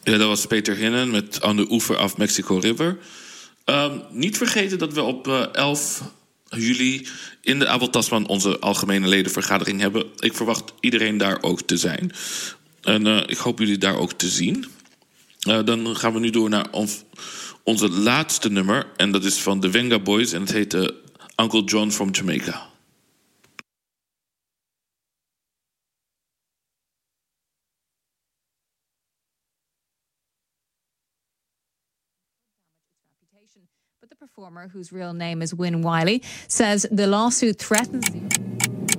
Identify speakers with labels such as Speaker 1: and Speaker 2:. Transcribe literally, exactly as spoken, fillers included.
Speaker 1: Ja, dat was Peter Hinnen met Aan de Oever af Mexico River. Um, niet vergeten dat we op uh, elf juli in de Abel Tasman onze algemene ledenvergadering hebben. Ik verwacht iedereen daar ook te zijn. En uh, ik hoop jullie daar ook te zien. Uh, dan gaan we nu door naar ons, onze laatste nummer. En dat is van de Venga Boys. En het heet uh, Uncle John from Jamaica.
Speaker 2: But the performer, whose real name is Win Wiley, says the lawsuit threatens the